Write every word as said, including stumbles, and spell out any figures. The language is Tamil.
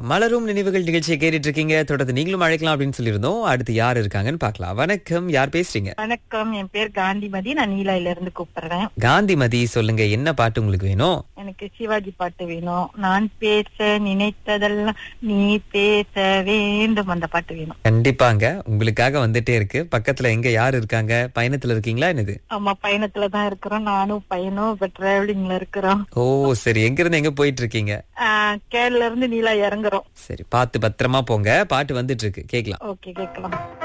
மலரும் நினைவுகள் நிகழ்ச்சியை கேட்டுட்டு இருக்கீங்க. தொடர்ந்து நீங்களும் அழைக்கலாம் அப்படின்னு சொல்லியிருந்தோம். அடுத்து யார் இருக்காங்கன்னு பார்க்கலாம். வணக்கம், யார் பேசுறீங்க? வணக்கம், என் பேர் காந்திமதி. நான் நீலாயில இருந்து கூப்பிடுறேன். காந்திமதி, சொல்லுங்க, என்ன பாட்டு உங்களுக்கு வேணும்? எனக்கு சிவாஜி பாட்டு வேணும். நான் பேச நினைத்ததெல்லாம் நீ பேச வேண்டும், அந்த பாட்டு வேணும். கண்டிப்பாங்க, உங்களுக்காக வந்துட்டே இருக்கு. பக்கத்துல எங்க யார் இருக்காங்க? பயணத்துல இருக்கீங்களா என்னது? ஆமா, பயணத்துலதான் இருக்கிறோம். நானும் பையனும் இப்ப டிராவலிங்ல இருக்கிறோம். ஓ சரி, எங்க இருந்து எங்க போயிட்டு இருக்கீங்க? ஆஹ் கேரள இருந்து நீலா இறங்குறோம். சரி, பார்த்து பத்திரமா போங்க. பாட்டு வந்துட்டு இருக்கு, கேக்கலாம். ஓகே, கேட்கலாம்.